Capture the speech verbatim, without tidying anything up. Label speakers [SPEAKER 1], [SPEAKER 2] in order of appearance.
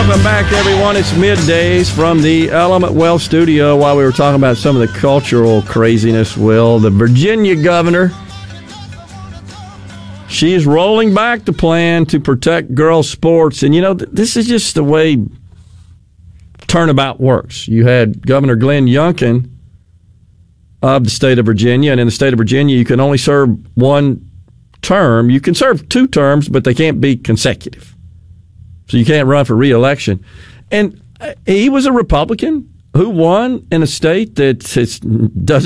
[SPEAKER 1] Welcome back, everyone. It's middays from the Element Wealth studio. While we were talking about some of the cultural craziness, Will, the Virginia governor, she is rolling back the plan to protect girls' sports. And, you know, this is just the way turnabout works. You had Governor Glenn Youngkin of the state of Virginia, and in the state of Virginia, you can only serve one term. You can serve two terms, but they can't be consecutive. So you can't run for re-election. And he was a Republican who won in a state that doesn't